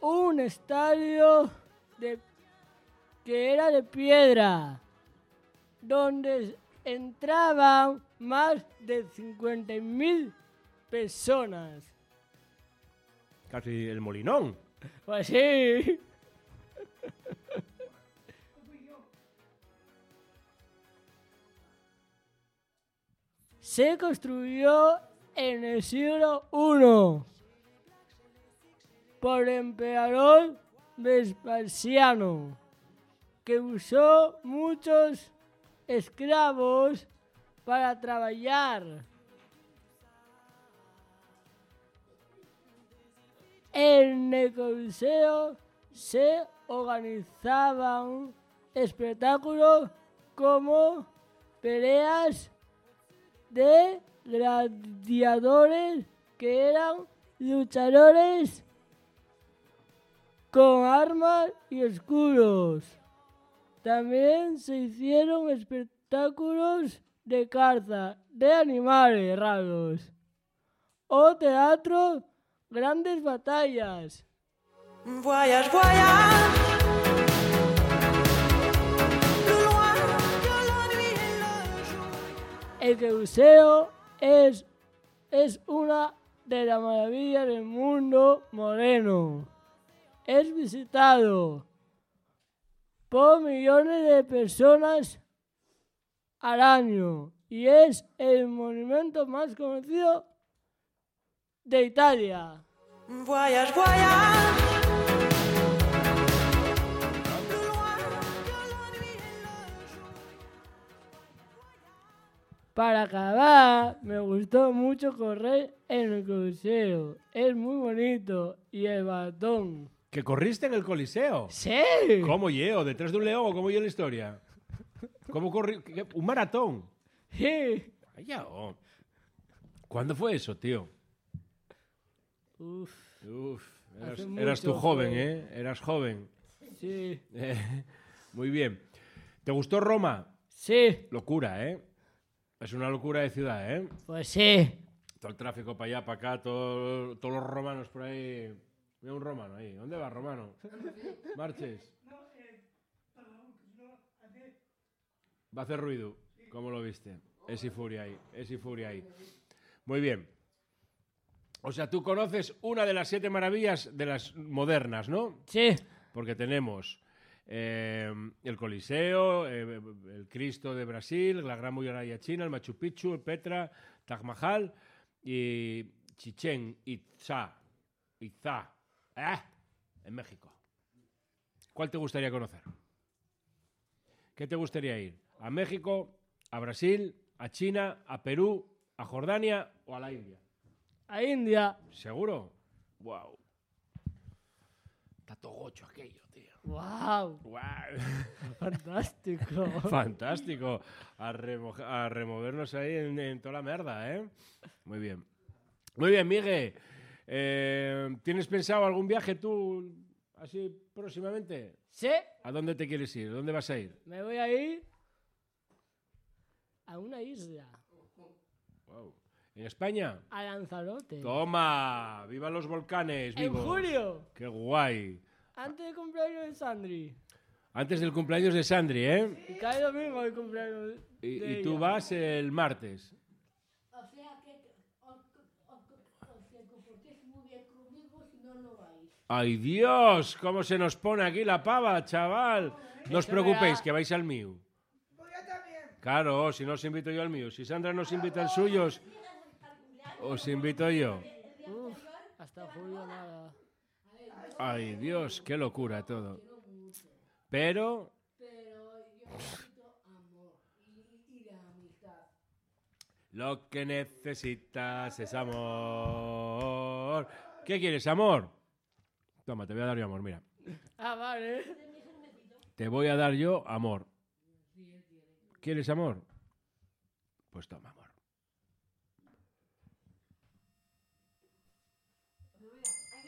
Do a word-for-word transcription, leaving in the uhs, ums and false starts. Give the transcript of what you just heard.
un estadio de, que era de piedra, donde entraban más de cincuenta mil personas. Casi el Molinón. Pues sí. Se construyó en el siglo primero por el emperador Vespasiano, que usó muchos esclavos para trabajar. En el Coliseo se organizaban espectáculos como peleas de gladiadores, que eran luchadores con armas y escudos. También se hicieron espectáculos de caza de animales raros o teatro, grandes batallas. Voyage, voyage. El Coliseo es, es una de las maravillas del mundo moderno. Es visitado por millones de personas al año y es el monumento más conocido de Italia. Voyage, voyage. Para acabar, me gustó mucho correr en el Coliseo. Es muy bonito. Y el batón. ¿Que corriste en el Coliseo? ¡Sí! ¿Cómo llevo? ¿Detrás de un león o cómo llevo la historia? ¿Cómo corrí? ¿Qué? ¿Un maratón? Sí. Vaya, oh. ¿Cuándo fue eso, tío? Uf. Uf, eras, Hace eras tú mucho, joven, joven. ¿eh? Eras joven. Sí. Eh, muy bien. ¿Te gustó Roma? Sí. Locura, ¿eh? Es una locura de ciudad, ¿eh? Pues sí. Todo el tráfico para allá, para acá, todo, todos los romanos por ahí. Mira un romano ahí. ¿Dónde vas, romano? Marches. Va a hacer ruido. ¿Cómo lo viste? Es y furia ahí. Es y furia ahí. Muy bien. O sea, tú conoces una de las siete maravillas de las modernas, ¿no? Sí. Porque tenemos eh, el Coliseo, eh, el Cristo de Brasil, la Gran Muralla China, el Machu Picchu, el Petra, Taj Mahal y Chichén Itzá, Itzá, ¿eh? En México. ¿Cuál te gustaría conocer? ¿Qué te gustaría ir? ¿A México, a Brasil, a China, a Perú, a Jordania o a la India? A India. ¿Seguro? Wow. Está todo gocho aquello, tío. Wow. Wow. Fantástico. Fantástico. A, remo- a removernos ahí en, en toda la merda, ¿eh? Muy bien. Muy bien, Miguel. Eh, ¿Tienes pensado algún viaje tú así próximamente? Sí. ¿A dónde te quieres ir? ¿Dónde vas a ir? Me voy a ir a una isla. Wow. ¿En España? A Lanzarote. ¡Toma! ¡Viva los volcanes! En vivos! julio. ¡Qué guay! Antes del cumpleaños de Sandri. Antes del cumpleaños de Sandri, ¿eh? Y cae domingo el cumpleaños Y, de y tú ella. vas el martes. O sea que os, os, os que comportéis muy bien conmigo, si no, no vais. ¡Ay, Dios! ¿Cómo se nos pone aquí la pava, chaval? No os Eso preocupéis, verá. que vais al mío. Claro, si no os invito yo al mío. Si Sandra nos invita al suyo, os, os invito yo. Uf, hasta julio nada. ¡Ay, Dios! ¡Qué locura todo! Pero... Pero yo necesito amor y, y la amistad. Lo que necesitas es amor. ¿Qué quieres, amor? Toma, te voy a dar yo amor, mira. Ah, vale. Te voy a dar yo amor. ¿Quieres amor? Pues toma, amor.